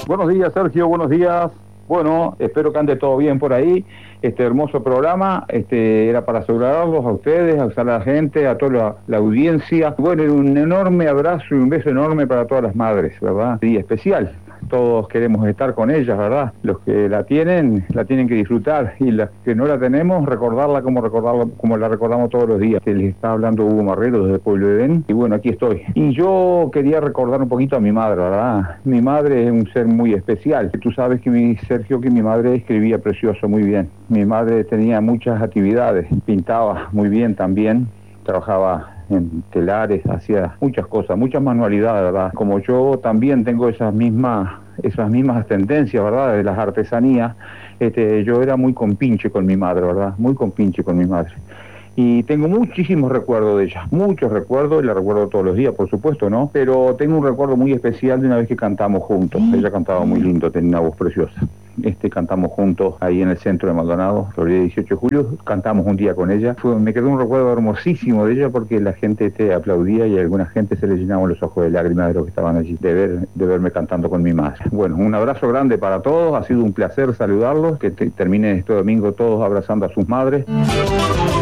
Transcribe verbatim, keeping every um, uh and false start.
Buenos días, Sergio, buenos días. Bueno, espero que ande todo bien por ahí. Este hermoso programa este era para saludarlos a ustedes, a usar a la gente, a toda la, la audiencia. Bueno, un enorme abrazo y un beso enorme para todas las madres, ¿verdad? Y especial. Todos queremos estar con ellas, ¿verdad? Los que la tienen, la tienen que disfrutar, y las que no la tenemos, recordarla como recordarla, como la recordamos todos los días. Que les está hablando Hugo Marrero desde el pueblo de Edén, y bueno, aquí estoy. Y yo quería recordar un poquito a mi madre, ¿verdad? Mi madre es un ser muy especial. Tú sabes que mi Sergio, que mi madre escribía precioso, muy bien. Mi madre tenía muchas actividades, pintaba muy bien también, trabajaba en telares, hacía muchas cosas, muchas manualidades, ¿verdad? Como yo también tengo esas mismas, esas mismas tendencias, ¿verdad? De las artesanías, este, yo era muy compinche con mi madre, ¿verdad? Muy compinche con mi madre. Y tengo muchísimos recuerdos de ella, muchos recuerdos, y la recuerdo todos los días, por supuesto, ¿no? Pero tengo un recuerdo muy especial de una vez que cantamos juntos. Ella cantaba muy lindo, tenía una voz preciosa. Este, cantamos juntos ahí en el centro de Maldonado, Florida dieciocho de julio, cantamos un día con ella. Fue, me quedó un recuerdo hermosísimo de ella porque la gente te aplaudía y a alguna gente se le llenaban los ojos de lágrimas de los que estaban allí, de, ver, de verme cantando con mi madre. Bueno, un abrazo grande para todos, ha sido un placer saludarlos, que te, terminen este domingo todos abrazando a sus madres.